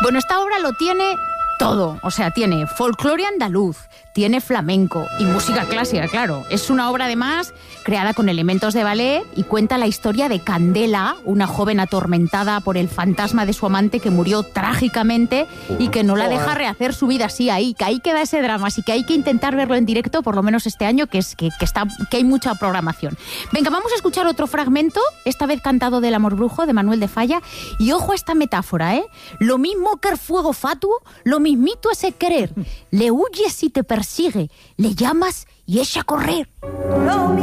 Bueno, esta obra lo tiene todo, o sea, tiene folclore andaluz, tiene flamenco y música clásica, claro. Es una obra, además, creada con elementos de ballet y cuenta la historia de Candela, una joven atormentada por el fantasma de su amante que murió trágicamente y que no la deja rehacer su vida. Sí, ahí queda ese drama, así que hay que intentar verlo en directo, por lo menos este año, que hay mucha programación. Venga, vamos a escuchar otro fragmento, esta vez cantado del Amor Brujo, de Manuel de Falla, y ojo a esta metáfora, ¿eh? Lo mismo que el fuego fatuo, lo mismito es el querer. Le huyes y te persigue, le llamas y echa a correr.